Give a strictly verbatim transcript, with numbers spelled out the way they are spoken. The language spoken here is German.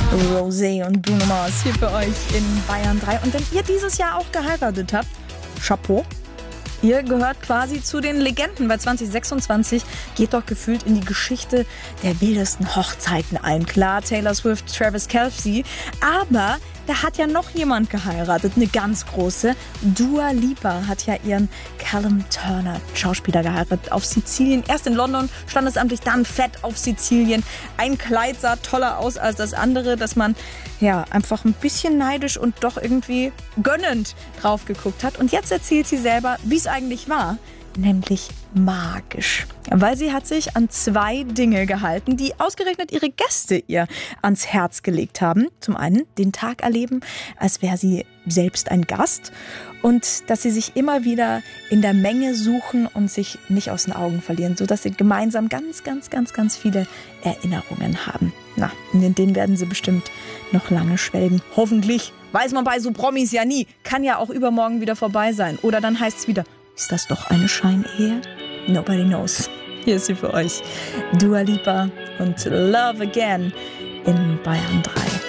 Rosé und Bruno Mars hier für euch in Bayern drei. Und wenn ihr dieses Jahr auch geheiratet habt, Chapeau. Ihr gehört quasi zu den Legenden, weil zwanzig sechsundzwanzig geht doch gefühlt in die Geschichte der wildesten Hochzeiten ein. Klar, Taylor Swift, Travis Kelce, aber da hat ja noch jemand geheiratet, eine ganz große. Dua Lipa hat ja ihren Callum Turner, Schauspieler, geheiratet auf Sizilien. Erst in London, standesamtlich, dann fett auf Sizilien. Ein Kleid sah toller aus als das andere, dass man ja einfach ein bisschen neidisch und doch irgendwie gönnend drauf geguckt hat. Und jetzt erzählt sie selber, wie es eigentlich war, nämlich magisch. Weil sie hat sich an zwei Dinge gehalten, die ausgerechnet ihre Gäste ihr ans Herz gelegt haben. Zum einen den Tag erleben, als wäre sie selbst ein Gast, und dass sie sich immer wieder in der Menge suchen und sich nicht aus den Augen verlieren, sodass sie gemeinsam ganz, ganz, ganz, ganz viele Erinnerungen haben. Na, und in denen werden sie bestimmt noch lange schwelgen. Hoffentlich. Weiß man bei so Promis ja nie. Kann ja auch übermorgen wieder vorbei sein. Oder dann heißt es wieder, ist das doch eine Scheinehe? Nobody knows. Hier ist sie für euch. Dua Lipa und Love Again in Bayern drei.